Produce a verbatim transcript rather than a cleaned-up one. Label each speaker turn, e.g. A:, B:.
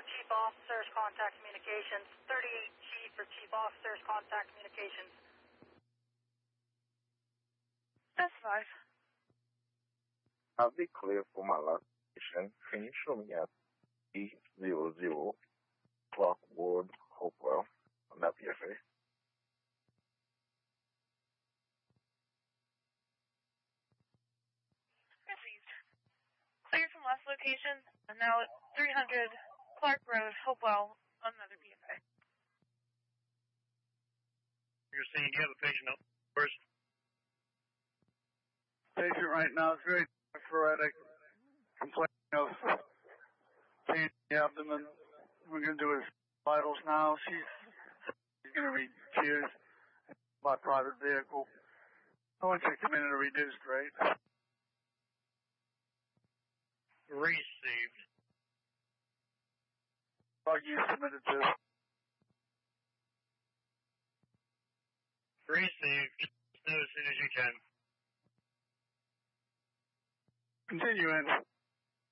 A: Chief Officers Contact Communications. thirty-eight G for Chief Officers Contact Communications.
B: That's five.
C: I'll be clear for my last station. Can you show me at E zero zero Clark Ward, Hopewell, on that P F A?
B: Received. Cleared from last location, and now at three hundred Clark Road, Hopewell, on another P F A.
D: You're saying you have a patient up first?
E: Patient right now is very sporadic, complaining of pain in the abdomen. We're going to do his vitals now. She's, she's going to be cheers by private vehicle. I want you to come in at a reduced rate.
D: Received.
E: Bug you submitted to.
D: Received. Just know as soon as you can.
E: Continue in.